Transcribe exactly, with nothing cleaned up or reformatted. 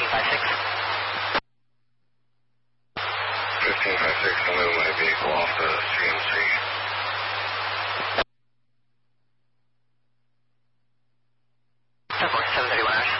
five six. fifteen five six, I'm moving my vehicle off the C M C. seven thirty-one hours.